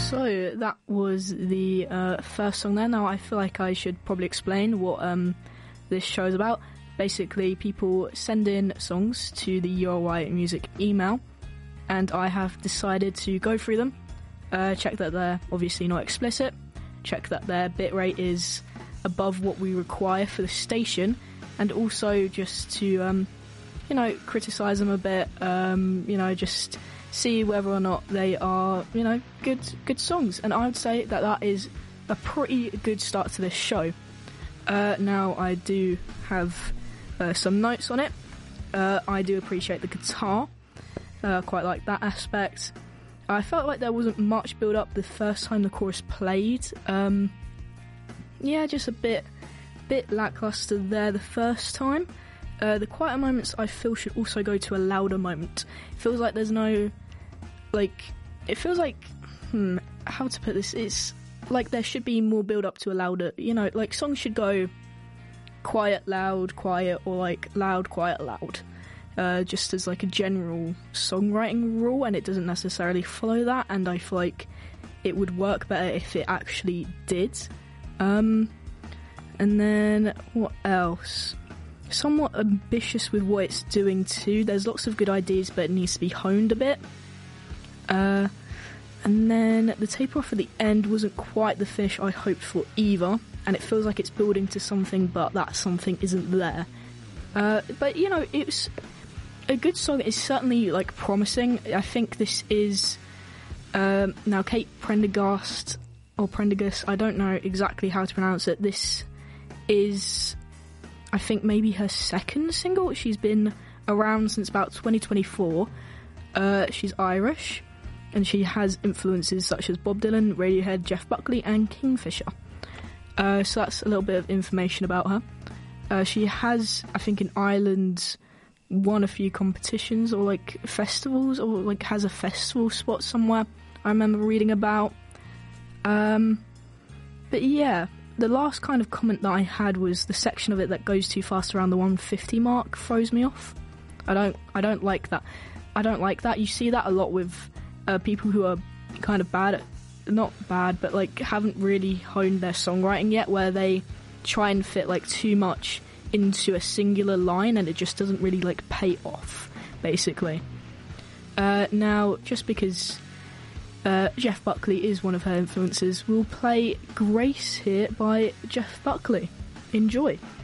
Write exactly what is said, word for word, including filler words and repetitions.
So that was the uh, first song there. Now I feel like I should probably explain what um, this show is about. Basically, people send in songs to the U R Y Music email, and I have decided to go through them, uh, check that they're obviously not explicit, check that their bitrate is above what we require for the station, and also just to, um, you know, criticise them a bit, um, you know, just see whether or not they are, you know, good good songs. And I would say that that is a pretty good start to this show. Uh, now, I do have uh, some notes on it. Uh, I do appreciate the guitar. Uh, quite like that aspect. I felt like there wasn't much build-up the first time the chorus played. Um, yeah, just a bit, bit lackluster there the first time. Uh, the quieter moments I feel should also go to a louder moment. It feels like there's no, like, it feels like, hmm, how to put this, it's like there should be more build up to a louder, you know, like songs should go quiet, loud, quiet, or like loud, quiet, loud, uh, just as like a general songwriting rule, and it doesn't necessarily follow that, and I feel like it would work better if it actually did. Um, and then, what else? Somewhat ambitious with what it's doing too. There's lots of good ideas, but it needs to be honed a bit. Uh, and then the taper off at the end wasn't quite the finish I hoped for either, and it feels like it's building to something, but that something isn't there. Uh, but you know, it's a good song. It's certainly like promising. I think this is um, now Kate Prendergast or Prendergast. I don't know exactly how to pronounce it. This is, I think, maybe her second single. She's been around since about twenty twenty-four. Uh, she's Irish, and she has influences such as Bob Dylan, Radiohead, Jeff Buckley, and Kingfisher. Uh, so that's a little bit of information about her. Uh, she has, I think, in Ireland, won a few competitions or like festivals, or like has a festival spot somewhere. I remember reading about. Um, but yeah. The last kind of comment that I had was the section of it that goes too fast around the one fifty mark throws me off. I don't, I don't like that. I don't like that. You see that a lot with uh, people who are kind of bad at, not bad, but like haven't really honed their songwriting yet, where they try and fit like too much into a singular line, and it just doesn't really like pay off, basically. Uh, now, just because Uh, Jeff Buckley is one of her influences, we'll play Grace here by Jeff Buckley. Enjoy.